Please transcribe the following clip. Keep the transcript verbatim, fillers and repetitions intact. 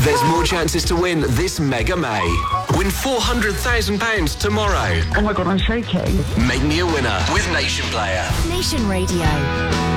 There's more chances to win this Mega May. Win four hundred thousand pounds tomorrow. Oh my God, I'm shaking. Make me a winner with Nation Player. Nation Radio.